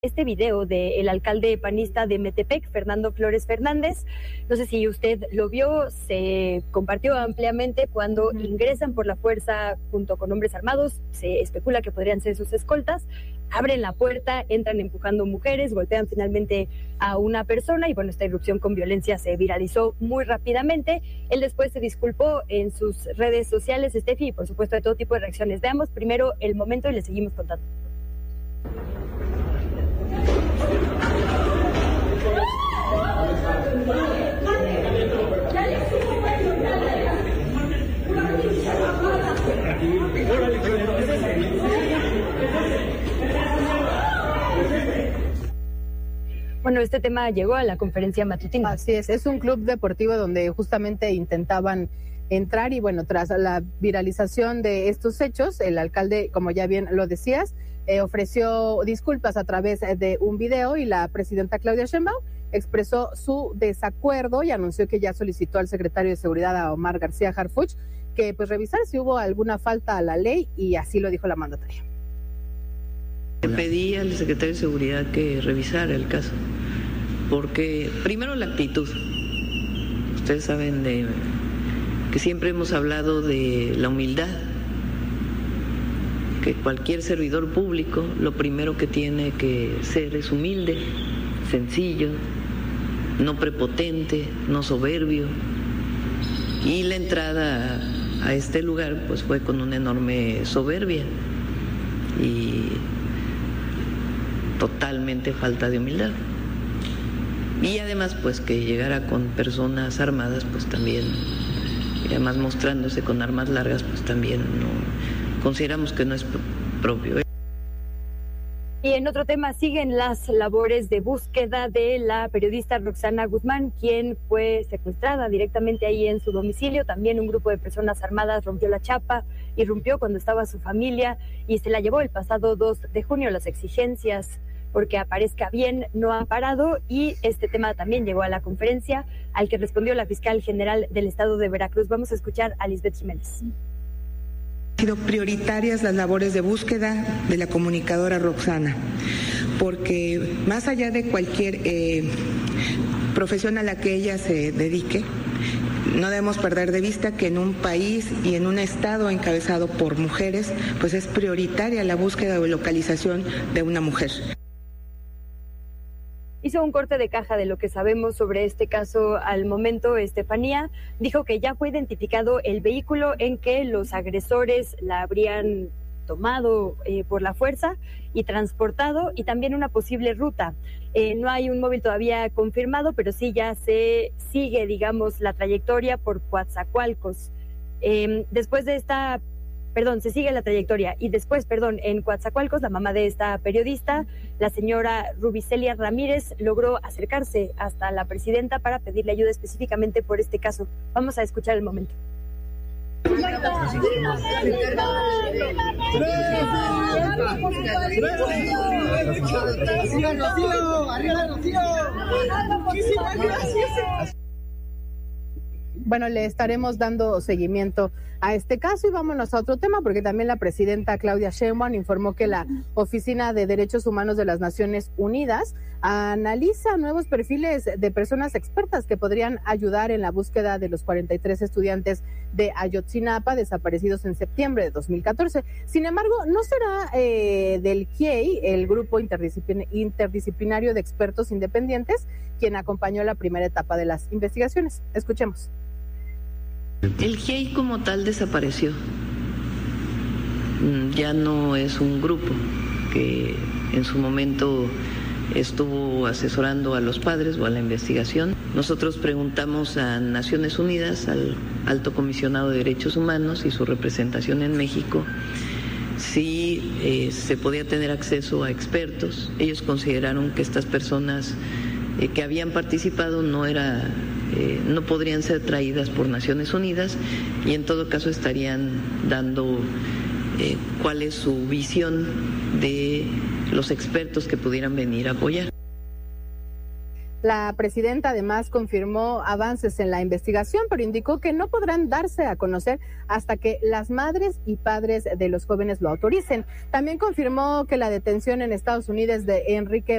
este video del alcalde panista de Metepec, Fernando Flores Fernández. No sé si usted lo vio, se compartió ampliamente cuando ingresan por la fuerza junto con hombres armados, se especula que podrían ser sus escoltas, abren la puerta, entran empujando mujeres, golpean finalmente a una persona y bueno, esta irrupción con violencia se viralizó muy rápidamente. Él después se disculpó en sus redes sociales, Steffi, y por supuesto de todo tipo de reacciones. Veamos primero el momento y le seguimos contando. Bueno, este tema llegó a la conferencia matutina. Así es un club deportivo donde justamente intentaban entrar y bueno, tras la viralización de estos hechos, el alcalde, como ya bien lo decías, ofreció disculpas a través de un video y la presidenta Claudia Sheinbaum expresó su desacuerdo y anunció que ya solicitó al secretario de Seguridad, a Omar García Harfuch, que pues revisar si hubo alguna falta a la ley y así lo dijo la mandataria. Le pedí al secretario de Seguridad que revisara el caso, porque primero la actitud. Ustedes saben que siempre hemos hablado de la humildad, que cualquier servidor público lo primero que tiene que ser es humilde, sencillo, no prepotente, no soberbio. Y la entrada a este lugar pues fue con una enorme soberbia y totalmente falta de humildad. Y además pues que llegara con personas armadas pues también, y además mostrándose con armas largas pues también no consideramos que no es propio. Y en otro tema siguen las labores de búsqueda de la periodista Roxana Guzmán, quien fue secuestrada directamente ahí en su domicilio. También un grupo de personas armadas rompió la chapa, irrumpió cuando estaba su familia y se la llevó el pasado 2 de junio. Las exigencias porque aparezca bien no han parado y este tema también llegó a la conferencia al que respondió la fiscal general del estado de Veracruz. Vamos a escuchar a Lisbeth Jiménez. Han sido prioritarias las labores de búsqueda de la comunicadora Roxana, porque más allá de cualquier profesión a la que ella se dedique, no debemos perder de vista que en un país y en un estado encabezado por mujeres, pues es prioritaria la búsqueda o localización de una mujer. Hizo un corte de caja de lo que sabemos sobre este caso al momento. Estefanía dijo que ya fue identificado el vehículo en que los agresores la habrían tomado por la fuerza y transportado, y también una posible ruta. No hay un móvil todavía confirmado, pero sí ya se sigue, digamos, la trayectoria por Coatzacoalcos. Después de esta... se sigue la trayectoria y después, en Coatzacoalcos, la mamá de esta periodista, la señora Rubicelia Ramírez, logró acercarse hasta la presidenta para pedirle ayuda específicamente por este caso. Vamos a escuchar el momento. Bueno, le estaremos dando seguimiento a este caso y vámonos a otro tema, porque también la presidenta Claudia Sheinbaum informó que la Oficina de Derechos Humanos de las Naciones Unidas analiza nuevos perfiles de personas expertas que podrían ayudar en la búsqueda de los 43 estudiantes de Ayotzinapa desaparecidos en septiembre de 2014. Sin embargo, no será del GIEI, el grupo interdisciplinario de expertos independientes, quien acompañó la primera etapa de las investigaciones. Escuchemos. El GIEI como tal desapareció. Ya no es un grupo que en su momento estuvo asesorando a los padres o a la investigación. Nosotros preguntamos a Naciones Unidas, al Alto Comisionado de Derechos Humanos y su representación en México, si se podía tener acceso a expertos. Ellos consideraron que estas personas que habían participado no podrían ser traídas por Naciones Unidas y en todo caso estarían dando cuál es su visión de los expertos que pudieran venir a apoyar. La presidenta además confirmó avances en la investigación, pero indicó que no podrán darse a conocer hasta que las madres y padres de los jóvenes lo autoricen. También confirmó que la detención en Estados Unidos de Enrique